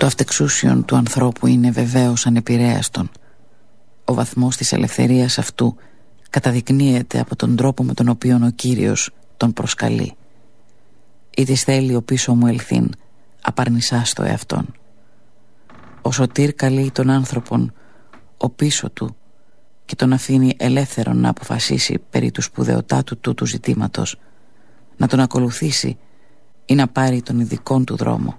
Το αυτεξούσιον του ανθρώπου είναι βεβαίως ανεπηρέαστον. Ο βαθμός της ελευθερίας αυτού καταδεικνύεται από τον τρόπο με τον οποίο ο Κύριος τον προσκαλεί. Ή της θέλει ο πίσω μου ελθύν, απαρνησάς το εαυτόν. Ο σωτήρ καλεί τον άνθρωπον ο πίσω του και τον αφήνει ελεύθερον να αποφασίσει περί του σπουδαιοτάτου τούτου ζητήματος, να τον ακολουθήσει ή να πάρει τον ειδικών του δρόμο.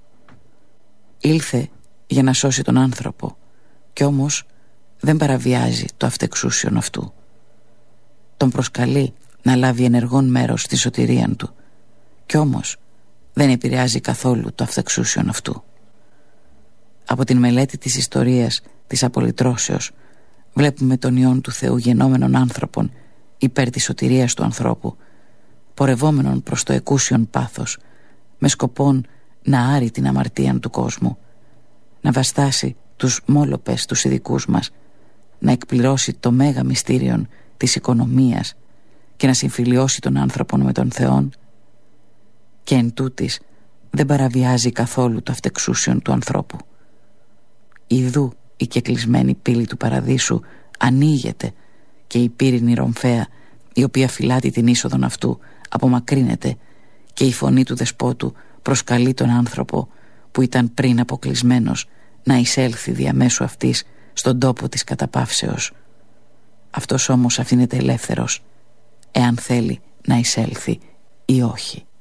Ήλθε για να σώσει τον άνθρωπο κι όμως δεν παραβιάζει το αυτεξούσιον αυτού. Τον προσκαλεί να λάβει ενεργόν μέρος στη σωτηρίαν του κι όμως δεν επηρεάζει καθόλου το αυτεξούσιον αυτού. Από την μελέτη της ιστορίας της απολυτρώσεως βλέπουμε τον Υιόν του Θεού γενόμενον άνθρωπον υπέρ της σωτηρίας του ανθρώπου, πορευόμενον προς το εκούσιον πάθος, με σκοπόν να άρει την αμαρτίαν του κόσμου, να βαστάσει τους μόλοπες τους ειδικούς μας, να εκπληρώσει το μέγα μυστήριον της οικονομίας και να συμφιλιώσει τον άνθρωπον με τον Θεόν, και εν τούτης δεν παραβιάζει καθόλου το αυτεξούσιον του ανθρώπου. Ιδού η κεκλεισμένη πύλη του παραδείσου ανοίγεται και η πύρινη ρομφαία, η οποία φυλάτει την είσοδον αυτού, απομακρύνεται και η φωνή του δεσπότου προσκαλεί τον άνθρωπο που ήταν πριν αποκλεισμένος να εισέλθει διαμέσου αυτής στον τόπο της καταπαύσεως. Αυτός όμως αφήνεται ελεύθερος εάν θέλει να εισέλθει ή όχι.